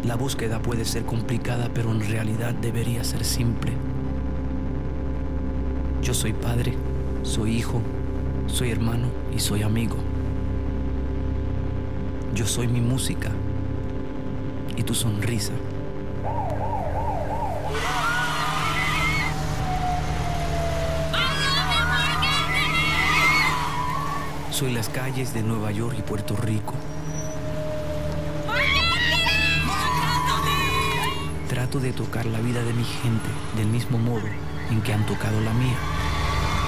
La búsqueda puede ser complicada, pero en realidad debería ser simple. Yo soy padre, soy hijo, soy hermano y soy amigo. Yo soy mi música y tu sonrisa. Soy las calles de Nueva York y Puerto Rico. Trato de tocar la vida de mi gente del mismo modo en que han tocado la mía.